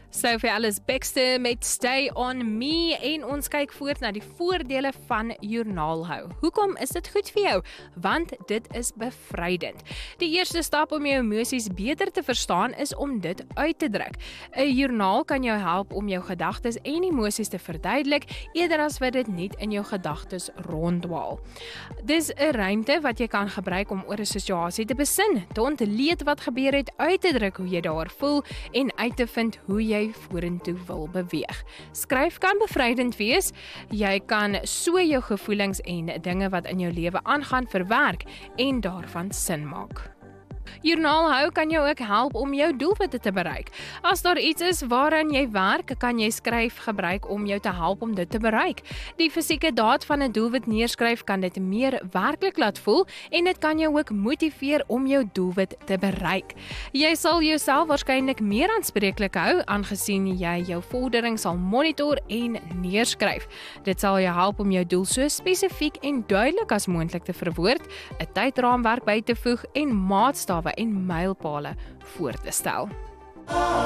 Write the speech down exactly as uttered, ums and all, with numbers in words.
Sophie Alice Baxter met Stay On Me en ons kyk voort na die voordele van joernaal hou. Hoekom is dit goed vir jou? Want dit is bevrydend. Die eerste stap om jou emosies beter te verstaan is om dit uit te druk. 'n Joernaal kan jou help om jou gedagtes en emosies te verduidelik eerder as wat dit net in jou gedagtes ronddwaal. Dis 'n ruimte wat jy kan gebruik om oor 'n situasie te besin, te ontleed wat gebeur het, uit te druk hoe jy daar voel en uit te vind hoe jy vorentoe wil beweeg. Skryf kan bevrydend wees. Jy kan so jou gevoelings en dinge wat in jou lewe aangaan verwerk en daarvan sin maak. Joernaal hou kan jou ook help om jou doelwitte te bereik. As daar iets is waaraan jy werk, kan jy skryf gebruik om jou te help om dit te bereik. Die fisieke daad van 'n doelwit neerskryf kan dit meer werklik laat voel en dit kan jou ook motiveer om jou doelwit te bereik. Jy sal jouself waarskynlik meer aanspreeklik hou aangesien jy jou vordering sal monitor en neerskryf. Dit sal jou help om jou doel so spesifiek en duidelik as moontlik te verwoord, 'n tydraamwerk by te voeg en maatstawe en mylpale voor te stel.